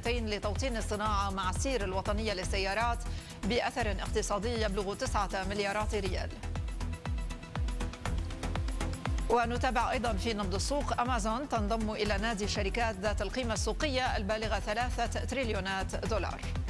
دولتين لتوطين الصناعة مع السير الوطنية للسيارات بأثر اقتصادي يبلغ 9 مليارات ريال. ونتابع أيضا في نبض السوق، أمازون تنضم إلى نادي الشركات ذات القيمة السوقية البالغة 3 تريليونات دولار.